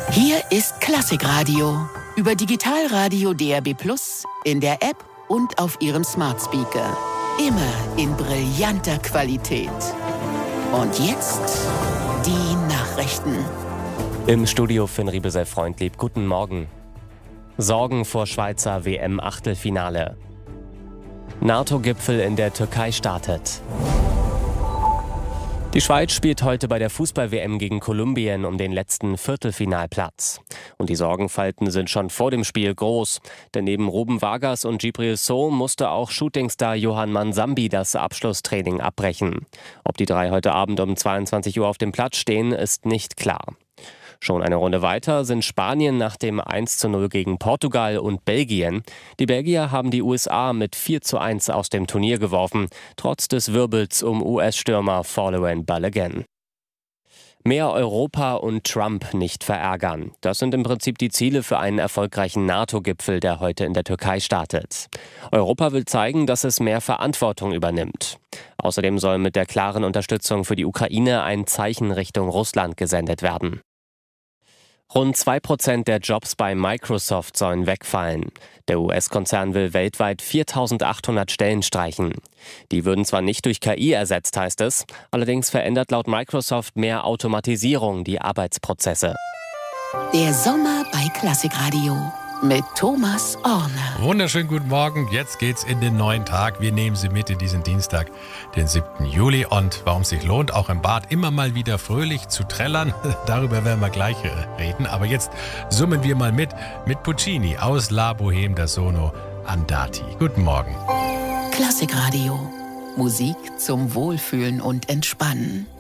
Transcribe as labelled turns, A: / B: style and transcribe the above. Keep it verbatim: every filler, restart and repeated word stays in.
A: Hier ist Klassikradio. Über Digitalradio D A B plus, in der App und auf Ihrem Smart Speaker. Immer in brillanter Qualität. Und jetzt die Nachrichten.
B: Im Studio Finn Riebesell-Freundlieb. Guten Morgen. Sorgen vor Schweizer W M-Achtelfinale. NATO-Gipfel in der Türkei startet. Die Schweiz spielt heute bei der Fußball-W M gegen Kolumbien um den letzten Viertelfinalplatz. Und die Sorgenfalten sind schon vor dem Spiel groß. Denn neben Ruben Vargas und Djibril Sow musste auch Shootingstar Johann Mansambi das Abschlusstraining abbrechen. Ob die drei heute Abend um zweiundzwanzig Uhr auf dem Platz stehen, ist nicht klar. Schon eine Runde weiter sind Spanien nach dem eins zu null gegen Portugal und Belgien. Die Belgier haben die U S A mit vier zu eins aus dem Turnier geworfen, trotz des Wirbels um U S-Stürmer Folarin Balogun. Mehr Europa und Trump nicht verärgern. Das sind im Prinzip die Ziele für einen erfolgreichen NATO-Gipfel, der heute in der Türkei startet. Europa will zeigen, dass es mehr Verantwortung übernimmt. Außerdem soll mit der klaren Unterstützung für die Ukraine ein Zeichen Richtung Russland gesendet werden. Rund zwei Prozent der Jobs bei Microsoft sollen wegfallen. Der U S-Konzern will weltweit viertausendachthundert Stellen streichen. Die würden zwar nicht durch K I ersetzt, heißt es, allerdings verändert laut Microsoft mehr Automatisierung die Arbeitsprozesse.
A: Der Sommer bei Klassikradio mit Thomas Orner.
C: Wunderschönen guten Morgen, jetzt geht's in den neuen Tag. Wir nehmen Sie mit in diesen Dienstag, den siebten Juli. Und warum es sich lohnt, auch im Bad immer mal wieder fröhlich zu trällern, darüber werden wir gleich reden. Aber jetzt summen wir mal mit, mit Puccini aus La Bohème da Sono Andati. Guten Morgen.
A: Klassikradio. Musik zum Wohlfühlen und Entspannen.